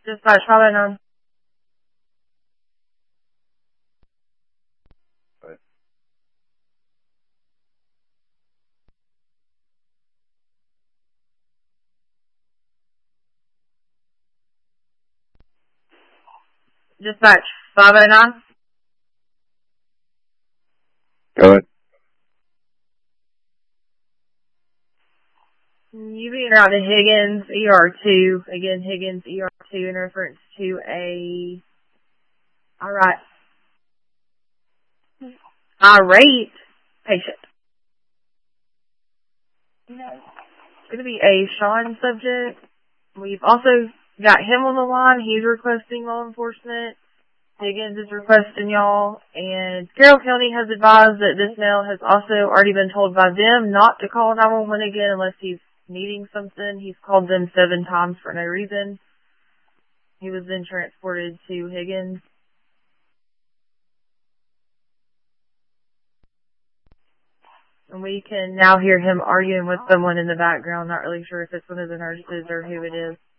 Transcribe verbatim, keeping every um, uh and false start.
Dispatch five oh nine. Right. Dispatch five oh nine. Go ahead. You being out to Higgins, E R two. Again, Higgins, E R two in reference to a, alright, irate patient. It's going to be a Sean subject. We've also got him on the line. He's requesting law enforcement. Higgins is requesting y'all. And Carroll County has advised that this male has also already been told by them not to call nine one one again unless he's needing something. He's called them seven times for no reason. He was then transported to Higgins. And we can now hear him arguing with someone in the background. Not really sure if it's one of the nurses or who it is.